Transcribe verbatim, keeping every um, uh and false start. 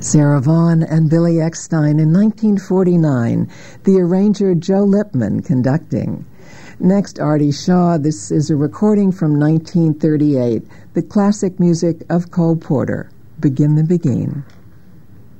Sarah Vaughan and Billy Eckstine in nineteen forty-nine, the arranger Joe Lipman conducting. Next, Artie Shaw. This is a recording from nineteen thirty-eight, the classic music of Cole Porter, Begin the Beguine.